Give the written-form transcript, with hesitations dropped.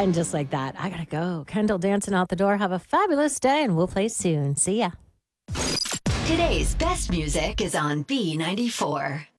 And just like that, I gotta go. Kendall dancing out the door. Have a fabulous day, and we'll play soon. See ya. Today's best music is on B94.